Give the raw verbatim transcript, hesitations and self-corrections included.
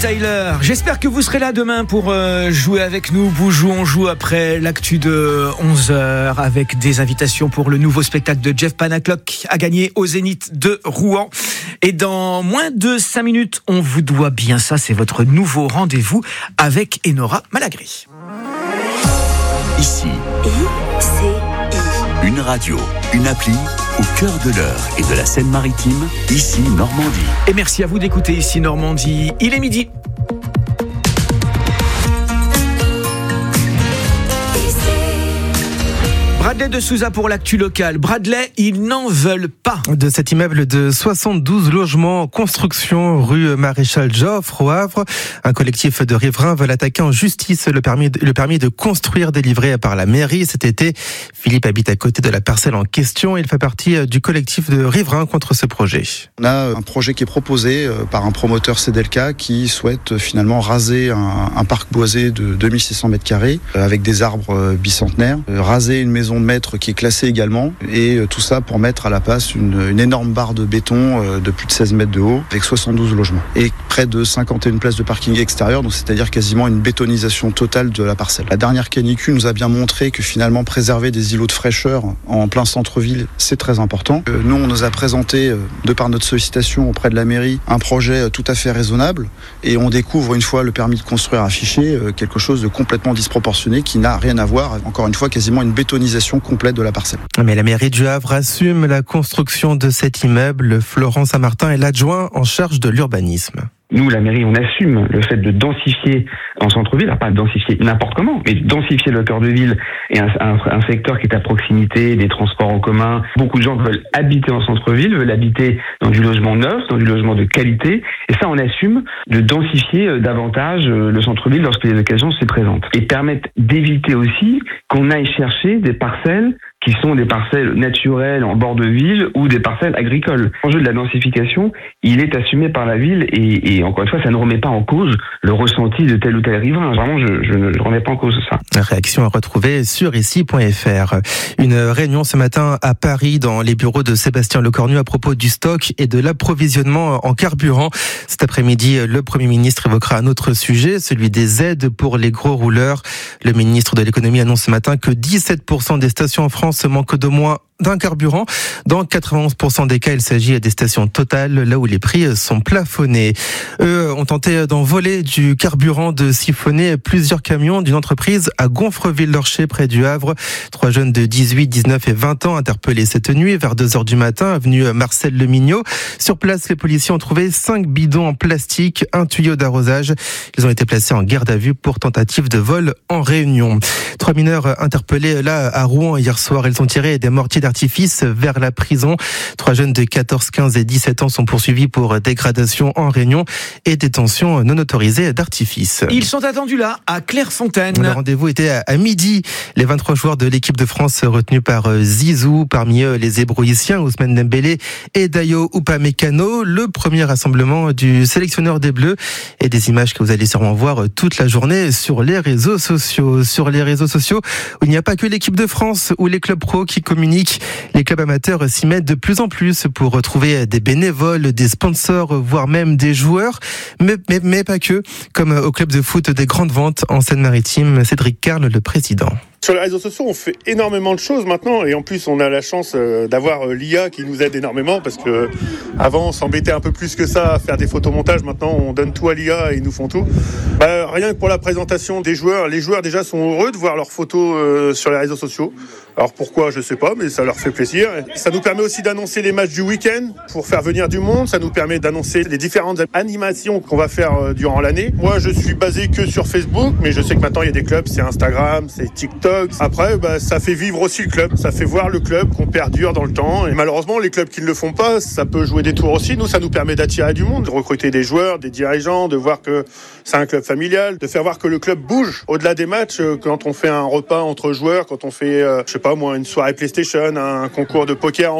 Tyler. J'espère que vous serez là demain pour euh, jouer avec nous. Boujou, on joue après l'actu de onze heures avec des invitations pour le nouveau spectacle de Jeff Panaclock à gagner au Zénith de Rouen. Et dans moins de cinq minutes, on vous doit bien ça. C'est votre nouveau rendez-vous avec Enora Malagry. Ici, I C I. Une radio, une appli au cœur de l'heure et de la Seine-Maritime, ici Normandie. Et merci à vous d'écouter ici Normandie. Il est midi. Bradley de Souza pour l'actu locale. Bradley, ils n'en veulent pas. De cet immeuble de soixante-douze logements en construction rue Maréchal Joffre au Havre, un collectif de riverains veut attaquer en justice le permis, de, le permis de construire délivré par la mairie cet été. Philippe habite à côté de la parcelle en question. Il fait partie du collectif de riverains contre ce projet. On a un projet qui est proposé par un promoteur Cedelka qui souhaite finalement raser un, un parc boisé de deux mille six cents mètres carrés avec des arbres bicentenaires, raser une maison de maître qui est classée également, et tout ça pour mettre à la place une, une énorme barre de béton de plus de seize mètres de haut avec soixante-douze logements et près de cinquante et une places de parking extérieur, donc c'est-à-dire quasiment une bétonisation totale de la parcelle. La dernière canicule nous a bien montré que finalement préserver des îlots de fraîcheur en plein centre-ville, c'est très important. Nous, on nous a présenté, de par notre sollicitation auprès de la mairie, un projet tout à fait raisonnable, et on découvre une fois le permis de construire affiché quelque chose de complètement disproportionné qui n'a rien à voir, encore une fois, quasiment une bétonisation complète de la parcelle. Mais la mairie du Havre assume la construction de cet immeuble. Florent Saint-Martin est l'adjoint en charge de l'urbanisme. Nous, la mairie, on assume le fait de densifier en centre-ville, alors pas densifier n'importe comment, mais densifier le cœur de ville et un, un, un secteur qui est à proximité des transports en commun. Beaucoup de gens veulent habiter en centre-ville, veulent habiter dans du logement neuf, dans du logement de qualité, et ça, on assume de densifier davantage le centre-ville lorsque les occasions se présentent. Et permettre d'éviter aussi qu'on aille chercher des parcelles qui sont des parcelles naturelles en bord de ville ou des parcelles agricoles. L'enjeu de la densification, il est assumé par la ville et, et encore une fois, ça ne remet pas en cause le ressenti de tel ou tel riverain. Vraiment, je, je ne remets pas en cause ça. Réaction à retrouver sur ici point f r. Une réunion ce matin à Paris dans les bureaux de Sébastien Lecornu à propos du stock et de l'approvisionnement en carburant. Cet après-midi, le Premier ministre évoquera un autre sujet, celui des aides pour les gros rouleurs. Le ministre de l'économie annonce ce matin que dix-sept pour cent des stations en France manquent d'au moins d'un carburant. Dans quatre-vingt-onze pour cent des cas, il s'agit des stations Total, là où les prix sont plafonnés. Eux ont tenté d'en voler du carburant, de siphonner plusieurs camions d'une entreprise à Gonfreville-Lorcher, près du Havre. Trois jeunes de dix-huit, dix-neuf et vingt ans interpellés cette nuit vers deux heures du matin, avenue Marcel Lemignot. Sur place, les policiers ont trouvé cinq bidons en plastique, un tuyau d'arrosage. Ils ont été placés en garde à vue pour tentative de vol en Réunion. Trois mineurs interpellés là à Rouen hier soir. Ils ont tiré des mortiers d'artifice vers la prison. Trois jeunes de quatorze, quinze et dix-sept ans sont poursuivis pour dégradation en Réunion et détention non autorisée d'artifice. Ils sont attendus là, à Clairefontaine. Le rendez-vous était à midi. Les vingt-trois joueurs de l'équipe de France retenus par Zizou, parmi eux les Ébrouissiens, Ousmane Dembélé et Dayo Upamecano. Le premier rassemblement du sélectionneur des Bleus et des images que vous allez sûrement voir toute la journée sur les réseaux sociaux. Sur les réseaux sociaux où il n'y a pas que l'équipe de France ou les clubs pro qui communiquent. Les clubs amateurs s'y mettent de plus en plus pour retrouver des bénévoles, des sponsors, voire même des joueurs, mais, mais, mais pas que, comme au club de foot des Grandes Ventes en Seine-Maritime. Cédric Carle, le président. Sur les réseaux sociaux, on fait énormément de choses maintenant, et en plus on a la chance d'avoir l'I A qui nous aide énormément, parce que avant on s'embêtait un peu plus que ça à faire des photomontages. Maintenant on donne tout à l'I A et ils nous font tout. Bah, rien que pour la présentation des joueurs, les joueurs déjà sont heureux de voir leurs photos euh, sur les réseaux sociaux. Alors pourquoi, je sais pas, mais ça leur fait plaisir. Ça nous permet aussi d'annoncer les matchs du week-end pour faire venir du monde. Ça nous permet d'annoncer les différentes animations qu'on va faire euh, durant l'année. Moi je suis basé que sur Facebook, mais je sais que maintenant il y a des clubs, c'est Instagram, c'est TikTok. Après, bah, ça fait vivre aussi le club. Ça fait voir le club qu'on perdure dans le temps. Et malheureusement, les clubs qui ne le font pas, ça peut jouer des tours aussi. Nous, ça nous permet d'attirer du monde, de recruter des joueurs, des dirigeants, de voir que c'est un club familial, de faire voir que le club bouge. Au-delà des matchs, quand on fait un repas entre joueurs, quand on fait, euh, je sais pas moi, une soirée PlayStation, un concours de poker